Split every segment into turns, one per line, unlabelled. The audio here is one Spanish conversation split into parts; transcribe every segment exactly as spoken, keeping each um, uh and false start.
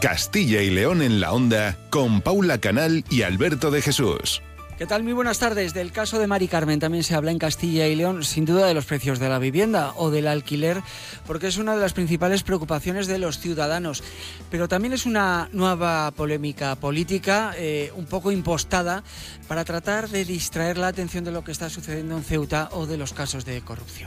Castilla y León en la Onda, con Paula Canal y Alberto de Jesús.
¿Qué tal? Muy buenas tardes. Del caso de Mari Carmen también se habla en Castilla y León, sin duda, de los precios de la vivienda o del alquiler, porque es una de las principales preocupaciones de los ciudadanos. Pero también es una nueva polémica política, eh, un poco impostada, para tratar de distraer la atención de lo que está sucediendo en Ceuta o de los casos de corrupción.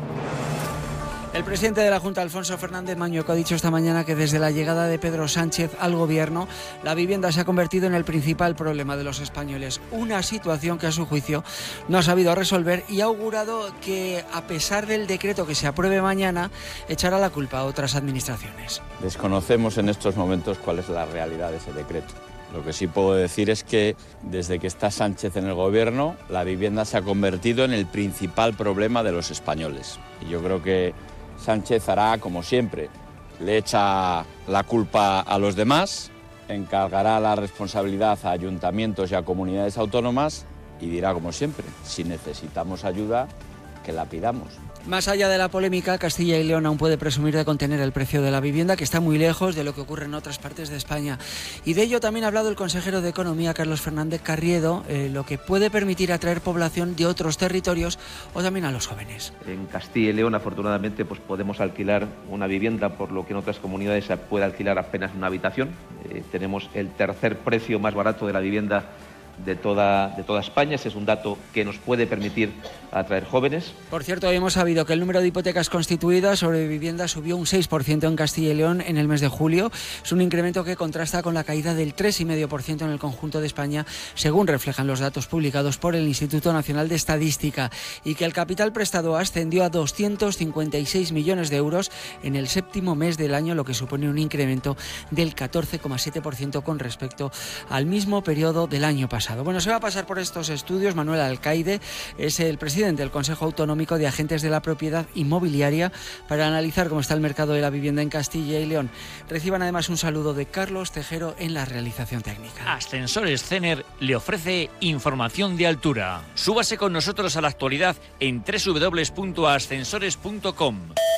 El presidente de la Junta, Alfonso Fernández Mañueco, ha dicho esta mañana que desde la llegada de Pedro Sánchez al gobierno, la vivienda se ha convertido en el principal problema de los españoles. Una situación que, a su juicio, no ha sabido resolver y ha augurado que, a pesar del decreto que se apruebe mañana, echará la culpa a otras administraciones.
Desconocemos en estos momentos cuál es la realidad de ese decreto. Lo que sí puedo decir es que desde que está Sánchez en el gobierno, la vivienda se ha convertido en el principal problema de los españoles. Y yo creo que Sánchez hará como siempre, le echa la culpa a los demás, encargará la responsabilidad a ayuntamientos y a comunidades autónomas y dirá como siempre, si necesitamos ayuda, que la pidamos.
Más allá de la polémica, Castilla y León aún puede presumir de contener el precio de la vivienda, que está muy lejos de lo que ocurre en otras partes de España. Y de ello también ha hablado el consejero de Economía, Carlos Fernández Carriedo, eh, lo que puede permitir atraer población de otros territorios o también a los jóvenes.
En Castilla y León, afortunadamente, pues podemos alquilar una vivienda, por lo que en otras comunidades se puede alquilar apenas una habitación. Eh, tenemos el tercer precio más barato de la vivienda de toda, de toda España. Ese es un dato que nos puede permitir atraer jóvenes.
Por cierto, hoy hemos sabido que el número de hipotecas constituidas sobre vivienda subió un seis por ciento en Castilla y León en el mes de julio. Es un incremento que contrasta con la caída del tres coma cinco por ciento en el conjunto de España, según reflejan los datos publicados por el Instituto Nacional de Estadística, y que el capital prestado ascendió a doscientos cincuenta y seis millones de euros en el séptimo mes del año, lo que supone un incremento del catorce coma siete por ciento con respecto al mismo periodo del año pasado. Bueno, se va a pasar por estos estudios Manuel Alcaide, es el presidente del Consejo Autonómico de Agentes de la Propiedad Inmobiliaria, para analizar cómo está el mercado de la vivienda en Castilla y León. Reciban además un saludo de Carlos Tejero en la realización técnica.
Ascensores Cener le ofrece información de altura. Súbase con nosotros a la actualidad en doble u doble u doble u punto ascensores punto com.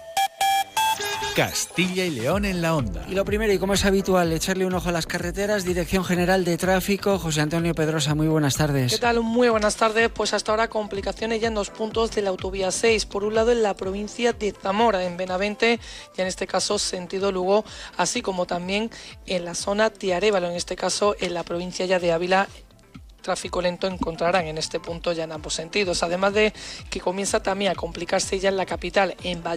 Castilla y León en la Onda.
Y lo primero, y como es habitual, echarle un ojo a las carreteras. Dirección General de Tráfico, José Antonio Pedrosa, muy buenas tardes.
¿Qué tal? Muy buenas tardes. Pues hasta ahora complicaciones ya en dos puntos de la autovía seis. Por un lado en la provincia de Zamora, en Benavente, y en este caso sentido Lugo, así como también en la zona de Arévalo, en este caso en la provincia ya de Ávila. Tráfico lento encontrarán en este punto ya en ambos sentidos, además de que comienza también a complicarse ya en la capital, en Valladolid.